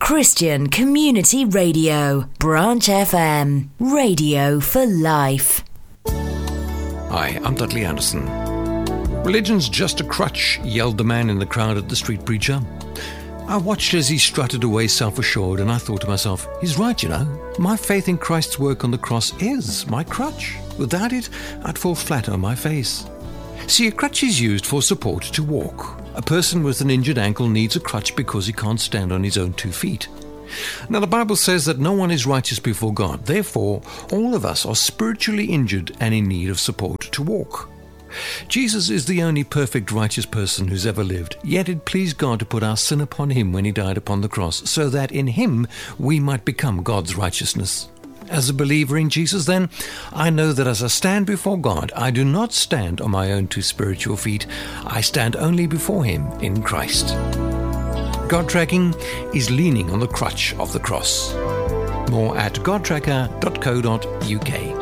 Christian Community Radio, Branch FM, radio for life. Hi, I'm Dudley Anderson. Religion's just a crutch, yelled the man in the crowd at the street preacher. I watched as he strutted away self-assured, and I thought to myself, he's right, you know. My faith in Christ's work on the cross is my crutch. Without it, I'd fall flat on my face. See, a crutch is used for support to walk. A person with an injured ankle needs a crutch because he can't stand on his own 2 feet. Now, the Bible says that no one is righteous before God. Therefore, all of us are spiritually injured and in need of support to walk. Jesus is the only perfect righteous person who's ever lived, yet it pleased God to put our sin upon him when he died upon the cross, so that in him we might become God's righteousness. As a believer in Jesus, then, I know that as I stand before God, I do not stand on my own 2 spiritual feet. I stand only before him in Christ. God tracking is leaning on the crutch of the cross. More at godtracker.co.uk.